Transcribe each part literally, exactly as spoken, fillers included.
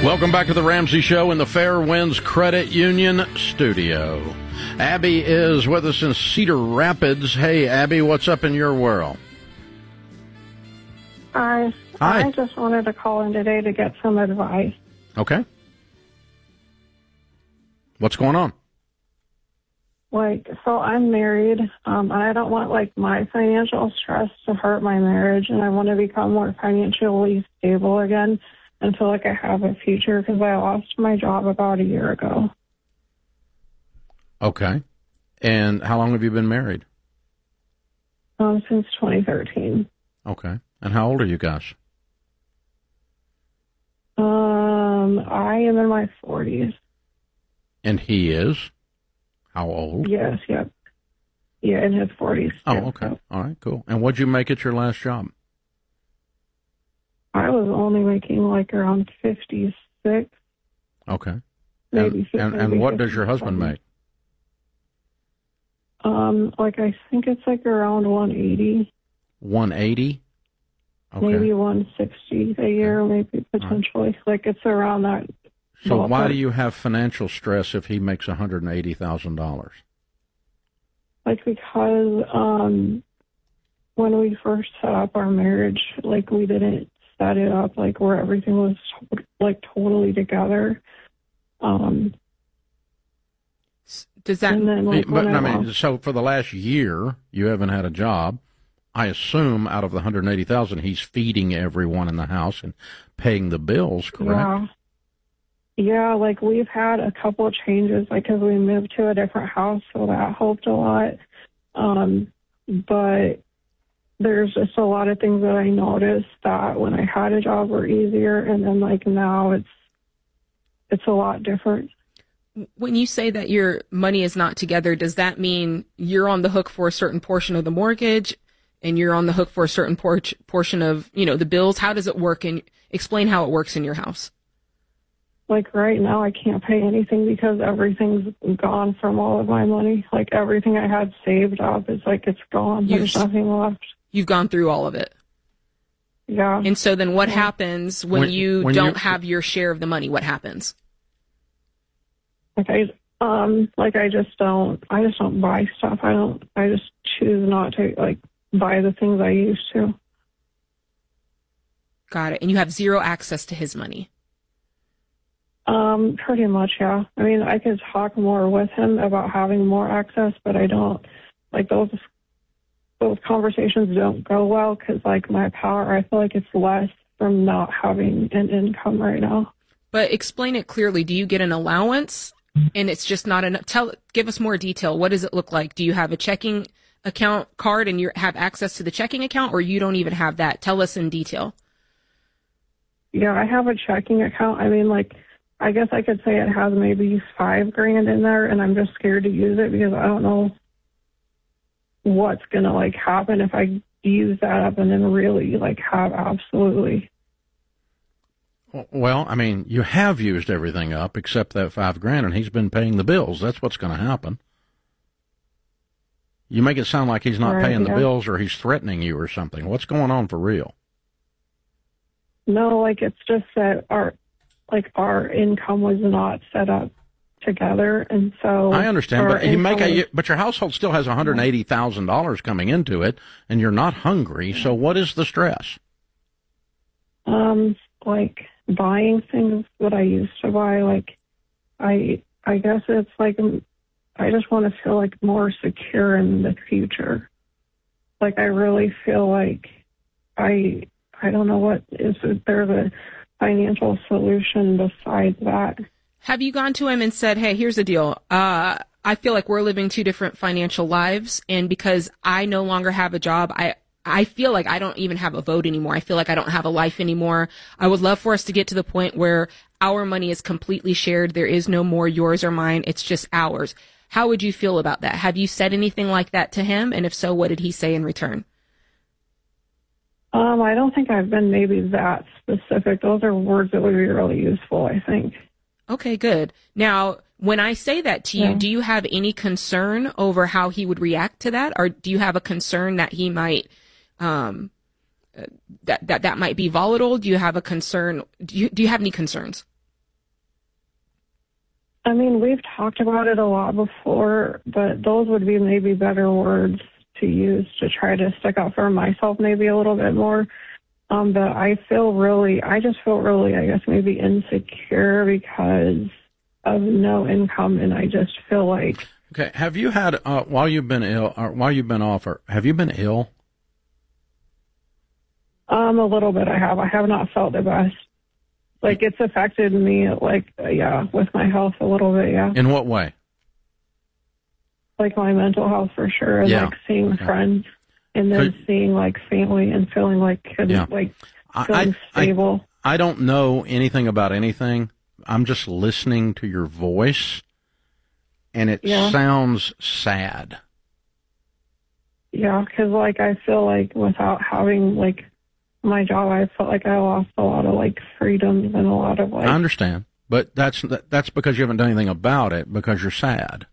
Welcome back to the Ramsey Show in the Fairwinds Credit Union studio. Abby is with us in Cedar Rapids. Hey, Abby, what's up in your world? Hi. Hi. I just wanted to call in today to get some advice. Okay. What's going on? Like, so I'm married, um, and I don't want, like, my financial stress to hurt my marriage, and I want to become more financially stable again and feel like I have a future because I lost my job about a year ago. Okay. And how long have you been married? Um, since twenty thirteen. Okay. And how old are you guys? Um, I am in my forties. And he is? How old? Yes, yep. Yeah, in his forties. Oh, yep, okay. yep. All right, cool. And what'd you make at your last job? I was only making like around fifty-six. Okay. Maybe. And, and, and what does your husband make? Um, like I think it's like around one eighty. one eighty? Okay. Maybe one sixty a year, maybe potentially. Right. Like it's around that. So ballpark. why do you have financial stress if he makes one hundred eighty thousand dollars? Like because um, when we first set up our marriage, like we didn't set it up like where everything was like totally together. Um, Does that? And then, like, but, when I I mean, lost, so for the last year, you haven't had a job. I assume out of the one hundred eighty thousand dollars, he's feeding everyone in the house and paying the bills, correct? Yeah. Yeah, like we've had a couple of changes, like because we moved to a different house, so that helped a lot. Um, but there's just a lot of things that I noticed that when I had a job were easier, and then like now it's it's a lot different. When you say that your money is not together, does that mean you're on the hook for a certain portion of the mortgage, and you're on the hook for a certain por- portion of, you know, the bills? How does it work? And explain how it works in your house. Like right now, I can't pay anything because everything's gone from all of my money. Like everything I had saved up is like it's gone. You've, There's nothing left. You've gone through all of it. Yeah. And so then what yeah. happens when, When- you when don't you- have your share of the money? What happens? Like I, um, like I just don't, I just don't buy stuff. I don't, I just choose not to like buy the things I used to. Got it. And you have zero access to his money. Um, pretty much, yeah. I mean, I could talk more with him about having more access, but I don't, like those, those conversations don't go well because like my power, I feel like it's less from not having an income right now. But explain it clearly. Do you get an allowance and it's just not enough? Tell, give us more detail. What does it look like? Do you have a checking account card and you have access to the checking account, or you don't even have that? Tell us in detail. Yeah, I have a checking account. I mean, like, I guess I could say it has maybe five grand in there, and I'm just scared to use it because I don't know what's going to, like, happen if I use that up and then really, like, have absolutely. Well, I mean, you have used everything up except that five grand, and he's been paying the bills. That's what's going to happen. You make it sound like he's not Right, paying the yeah. bills or he's threatening you or something. What's going on for real? No, like, it's just that our, like, our income was not set up together, and so I understand, our but you make income a, was- but your household still has one hundred eighty thousand dollars coming into it, and you're not hungry. So what is the stress? Um, like buying things that I used to buy, like I I guess it's like um, I just want to feel like more secure in the future. Like I really feel like I I don't know what is there's a financial solution besides that. Have you gone to him and said, hey, here's the deal. Uh, I feel like we're living two different financial lives, and because I no longer have a job, I I feel like I don't even have a vote anymore. I feel like I don't have a life anymore. I would love for us to get to the point where our money is completely shared. There is no more yours or mine. It's just ours. How would you feel about that? Have you said anything like that to him? And if so, what did he say in return? Um, I don't think I've been maybe that specific. Those are words that would be really useful, I think. Okay, good. Now, when I say that to you, Yeah. do you have any concern over how he would react to that? Or do you have a concern that he might, um, uh, that, that, that might be volatile? Do you have a concern? Do you, do you have any concerns? I mean, we've talked about it a lot before, but those would be maybe better words to use to try to stick up for myself maybe a little bit more. Um, but I feel really, I just feel really, I guess, maybe insecure because of no income, and I just feel like. Okay, have you had, uh, while you've been ill, or while you've been off, or have you been ill? Um, a little bit I have. I have not felt the best. Like, it's affected me, like, uh, yeah, with my health a little bit, yeah. In what way? Like, my mental health for sure, and, yeah. like, seeing okay. friends, and then Could, seeing, like, family and feeling like, yeah. like, feeling I, stable. I, I don't know anything about anything. I'm just listening to your voice, and it yeah. sounds sad. Yeah, because, like, I feel like without having, like, my job, I felt like I lost a lot of, like, freedoms and a lot of, like... I understand, but that's that's because you haven't done anything about it, because you're sad.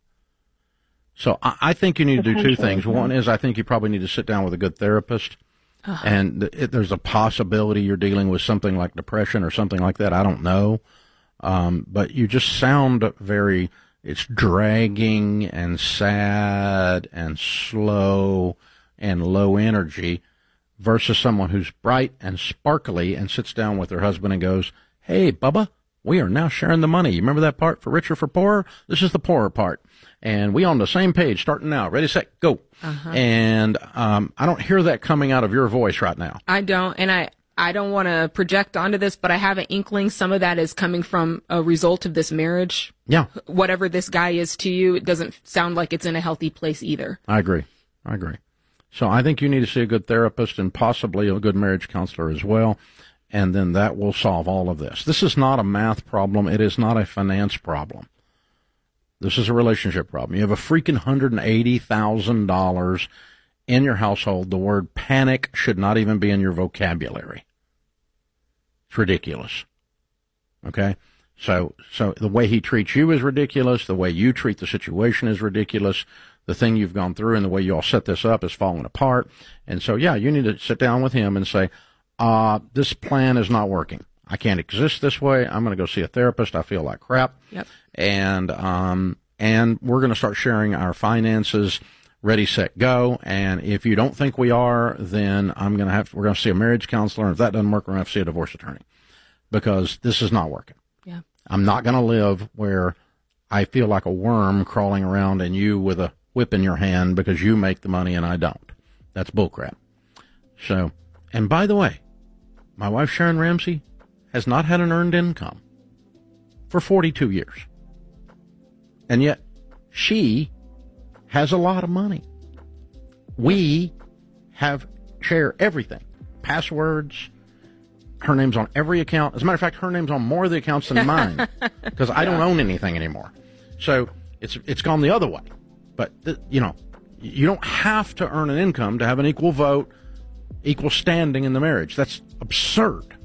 So I, I think you need to do two things. Yeah. One is I think you probably need to sit down with a good therapist, uh-huh. and it, there's a possibility you're dealing with something like depression or something like that. I don't know, um, but you just sound very... It's dragging and sad and slow and low energy, versus someone who's bright and sparkly and sits down with her husband and goes, hey, Bubba, we are now sharing the money. You remember that part, for richer, for poorer? This is the poorer part. And we on the same page, starting now. Ready, set, go. Uh-huh. And um, I don't hear that coming out of your voice right now. I don't, and I, I don't want to project onto this, but I have an inkling some of that is coming from a result of this marriage. Yeah. Whatever this guy is to you, it doesn't sound like it's in a healthy place either. I agree. I agree. So I think you need to see a good therapist and possibly a good marriage counselor as well, and then that will solve all of this. This is not a math problem. It is not a finance problem. This is a relationship problem. You have a freaking one hundred eighty thousand dollars in your household. The word panic should not even be in your vocabulary. It's ridiculous. Okay? So, so the way he treats you is ridiculous. The way you treat the situation is ridiculous. The thing you've gone through and the way you all set this up is falling apart. And so, yeah, you need to sit down with him and say, uh, this plan is not working. I can't exist this way. I'm going to go see a therapist. I feel like crap. Yep. And, um, and we're going to start sharing our finances. Ready, set, go. And if you don't think we are, then I'm going to have, we're going to see a marriage counselor. And if that doesn't work, we're going to have to see a divorce attorney, because this is not working. Yeah. I'm not going to live where I feel like a worm crawling around and you with a whip in your hand because you make the money and I don't. That's bullcrap. So, and by the way, my wife Sharon Ramsey has not had an earned income for forty-two years. And yet she has a lot of money. We have share everything. Passwords. Her name's on every account. As a matter of fact, her name's on more of the accounts than mine, because I don't own anything anymore. So it's it's gone the other way. But, you know, you don't have to earn an income to have an equal vote, equal standing in the marriage. That's absurd.